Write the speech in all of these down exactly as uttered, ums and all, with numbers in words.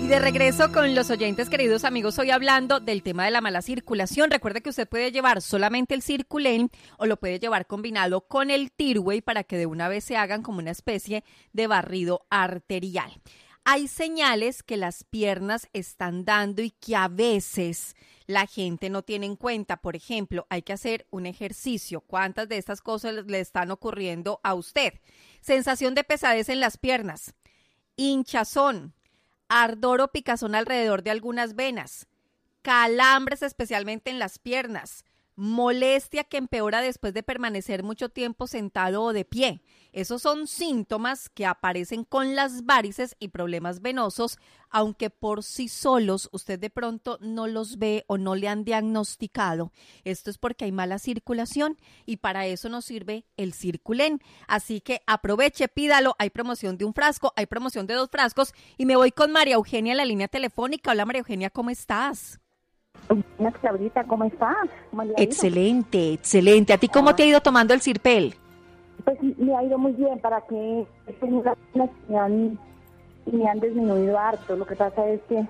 Y de regreso con los oyentes, queridos amigos, hoy hablando del tema de la mala circulación. Recuerde que usted puede llevar solamente el Circulen o lo puede llevar combinado con el Tirway para que de una vez se hagan como una especie de barrido arterial. Hay señales que las piernas están dando y que a veces la gente no tiene en cuenta. Por ejemplo, hay que hacer un ejercicio. ¿Cuántas de estas cosas le están ocurriendo a usted? Sensación de pesadez en las piernas, hinchazón, ardor o picazón alrededor de algunas venas, calambres especialmente en las piernas, molestia que empeora después de permanecer mucho tiempo sentado o de pie. Esos son síntomas que aparecen con las varices y problemas venosos, aunque por sí solos usted de pronto no los ve o no le han diagnosticado. Esto es porque hay mala circulación y para eso nos sirve el Circulen. Así que aproveche, pídalo. Hay promoción de un frasco, hay promoción de dos frascos y me voy con María Eugenia en la línea telefónica. Hola María Eugenia, ¿cómo estás? Buenas, Claudita, ¿cómo estás? ¿Cómo le ha excelente, ido? excelente. ¿A ti cómo ah. te ha ido tomando el Cirpel? Pues me ha ido muy bien, para que me han, me han disminuido harto. Lo que pasa es que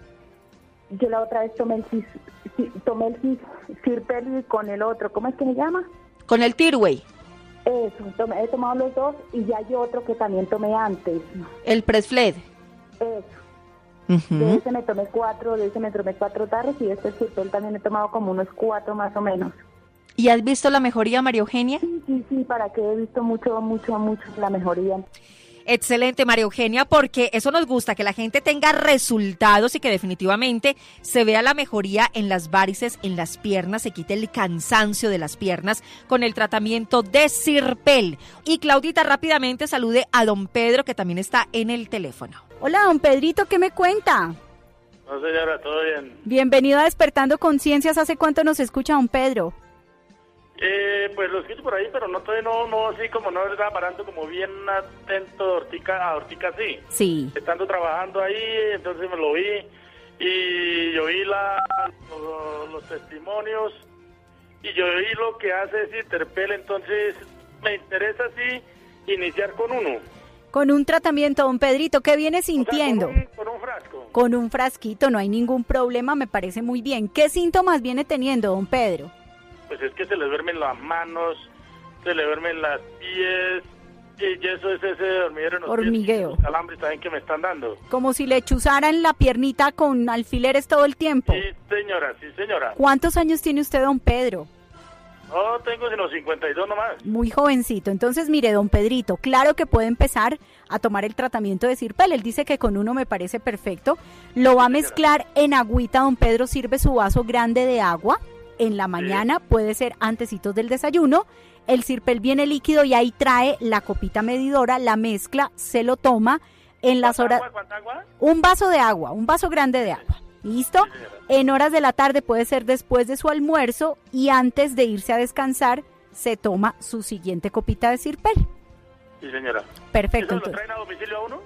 yo la otra vez tomé el, tomé el Cirpel y con el otro, ¿cómo es que se llama? Con el Tirway. Eso, tomé, he tomado los dos y ya hay otro que también tomé antes. El Presfled. Eso. Uh-huh. De ese me tomé cuatro, de ese me tomé cuatro tarros y este Cirpel también he tomado como unos cuatro más o menos. ¿Y has visto la mejoría, María Eugenia? Sí, sí, sí, para que he visto mucho, mucho, mucho la mejoría. Excelente, María Eugenia, porque eso nos gusta, que la gente tenga resultados y que definitivamente se vea la mejoría en las varices, en las piernas, se quite el cansancio de las piernas con el tratamiento de Cirpel. Y Claudita, rápidamente salude a don Pedro, que también está en el teléfono. Hola, don Pedrito, ¿qué me cuenta? No, señora, todo bien. Bienvenido a Despertando Conciencias. ¿Hace cuánto nos escucha, don Pedro? Eh, pues lo escucho por ahí, pero no todavía no, no así como no estaba parando como bien atento a Hortica, a Hortica sí. Sí. Estando trabajando ahí, entonces me lo vi y yo vi la, los, los testimonios y yo vi lo que hace Cirpel, entonces me interesa sí iniciar con uno. Con un tratamiento, don Pedrito, ¿qué viene sintiendo? O sea, con, un, con un frasco. Con un frasquito, no hay ningún problema, me parece muy bien. ¿Qué síntomas viene teniendo, don Pedro? Pues es que se le duermen las manos, se le duermen las pies, y eso es ese hormiguero en los hormigueo. Pies, los calambres también que me están dando. Como si le chuzaran la piernita con alfileres todo el tiempo. Sí, señora, sí, señora. ¿Cuántos años tiene usted, don Pedro? No, tengo sino cincuenta y dos nomás. Muy jovencito. Entonces, mire, don Pedrito, claro que puede empezar a tomar el tratamiento de Cirpel. Él dice que con uno me parece perfecto. Lo va a mezclar en agüita, don Pedro, sirve su vaso grande de agua. En la mañana, sí. Puede ser antecitos del desayuno. El Cirpel viene líquido y ahí trae la copita medidora, la mezcla, se lo toma en las horas. Agua, ¿Cuánta agua? Un vaso de agua, un vaso grande de agua. ¿Listo? Sí, en horas de la tarde, puede ser después de su almuerzo y antes de irse a descansar, se toma su siguiente copita de Cirpel. Sí, señora. Perfecto. ¿Eso lo traen a domicilio a uno?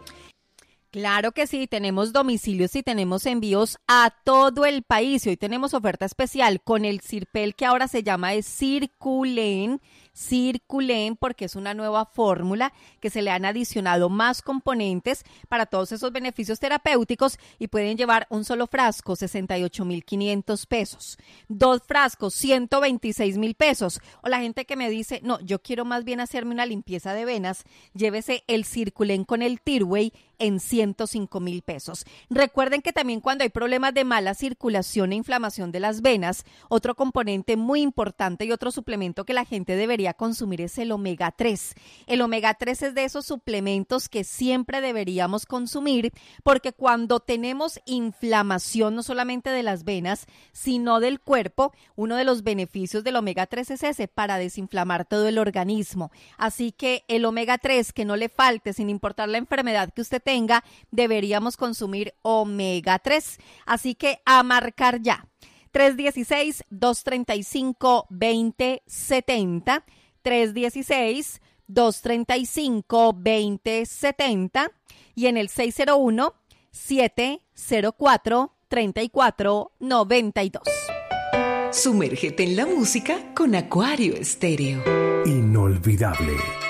Claro que sí, tenemos domicilios y tenemos envíos a todo el país. Y hoy tenemos oferta especial con el Cirpel, que ahora se llama de Circulen. Circulen porque es una nueva fórmula que se le han adicionado más componentes para todos esos beneficios terapéuticos y pueden llevar un solo frasco, sesenta y ocho mil quinientos pesos, dos frascos, ciento veintiséis mil pesos. O la gente que me dice, no, yo quiero más bien hacerme una limpieza de venas, llévese el Circulen con el Tirway en ciento cinco mil pesos. Recuerden que también cuando hay problemas de mala circulación e inflamación de las venas, otro componente muy importante y otro suplemento que la gente debería consumir es el omega tres. El omega tres es de esos suplementos que siempre deberíamos consumir porque cuando tenemos inflamación no solamente de las venas, sino del cuerpo, uno de los beneficios del omega tres es ese, para desinflamar todo el organismo. Así que el omega tres, que no le falte sin importar la enfermedad que usted tenga, deberíamos consumir omega tres. Así que a marcar ya. tres uno seis, dos tres cinco, dos cero siete cero, tres uno seis, dos tres cinco, dos cero siete cero y en el seis cero uno, siete cero cuatro, tres cuatro nueve dos. Sumérgete en la música con Acuario Estéreo. Inolvidable.